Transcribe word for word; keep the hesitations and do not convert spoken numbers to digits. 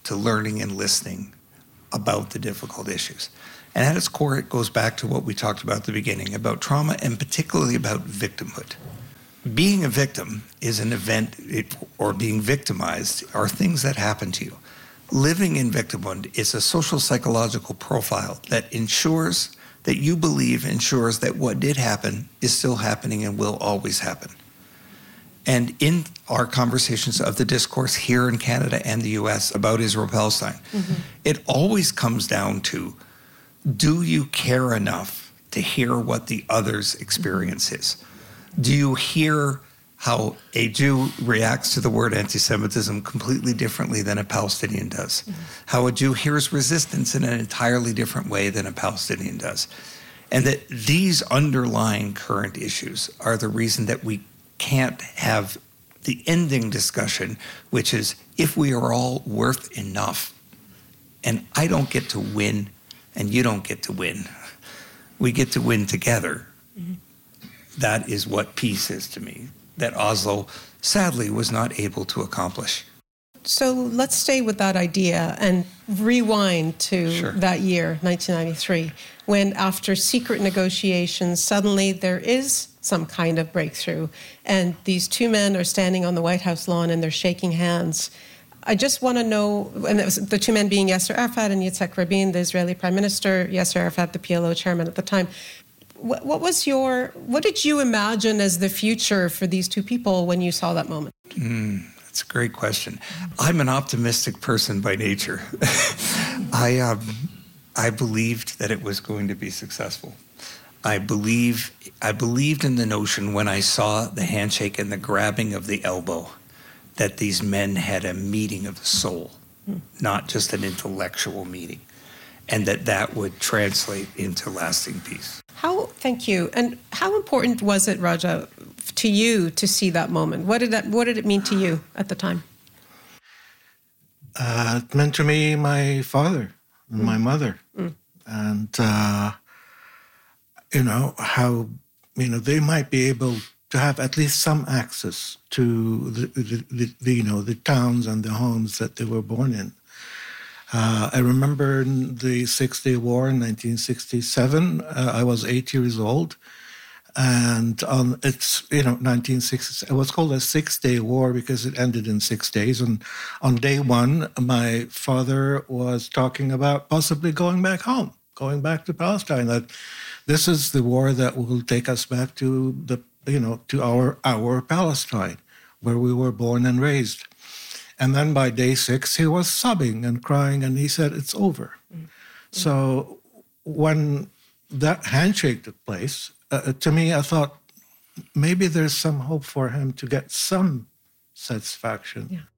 to learning and listening about the difficult issues. And at its core, it goes back to what we talked about at the beginning, about trauma and particularly about victimhood. Being a victim is an event, it, or being victimized are things that happen to you. Living in victimhood is a social psychological profile that ensures that you believe ensures that what did happen is still happening and will always happen. And in our conversations of the discourse here in Canada and the U S about Israel-Palestine, mm-hmm. it always comes down to, do you care enough to hear what the other's experience mm-hmm. is? Do you hear how a Jew reacts to the word anti-Semitism completely differently than a Palestinian does? Mm-hmm. How a Jew hears resistance in an entirely different way than a Palestinian does? And that these underlying current issues are the reason that we can't have the ending discussion, which is, if we are all worth enough, and I don't get to win and you don't get to win, we get to win together. Mm-hmm. That is what peace is to me, that Oslo sadly was not able to accomplish. So let's stay with that idea and rewind to Sure. that year, nineteen ninety-three, when after secret negotiations, suddenly there is some kind of breakthrough. And these two men are standing on the White House lawn and they're shaking hands. I just want to know, and it was the two men being Yasser Arafat and Yitzhak Rabin, the Israeli Prime Minister, Yasser Arafat, the P L O chairman at the time. What, what was your, what did you imagine as the future for these two people when you saw that moment? Mm, that's a great question. I'm an optimistic person by nature. I, um, I believed that it was going to be successful. I believe I believed in the notion when I saw the handshake and the grabbing of the elbow that these men had a meeting of the soul, mm. not just an intellectual meeting, and that that would translate into lasting peace. How, thank you. And how important was it, Raja, to you to see that moment? What did that, what did it mean to you at the time? Uh, it meant to me my father and mm. my mother. Mm. And, uh, you know, how, you know, they might be able to have at least some access to the, the, the, the you know, the towns and the homes that they were born in. Uh, I remember in the Six-Day War in nineteen sixty-seven, uh, I was eight years old. And on it's, you know, nineteen sixty, it was called a Six-Day War because it ended in six days. And on day one, my father was talking about possibly going back home, going back to Palestine, that this is the war that will take us back to the, you know, to our our Palestine, where we were born and raised. And then by day six, he was sobbing and crying, and he said, it's over. Mm-hmm. So when that handshake took place, uh, to me, I thought maybe there's some hope for him to get some satisfaction. Yeah.